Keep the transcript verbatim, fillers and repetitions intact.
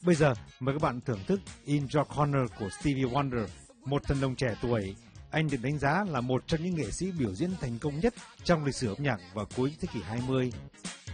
Bây giờ mời các bạn thưởng thức In Your Corner của Stevie Wonder, một thần đồng trẻ tuổi. Anh được đánh giá là một trong những nghệ sĩ biểu diễn thành công nhất trong lịch sử âm nhạc vào cuối thế kỷ hai mươi.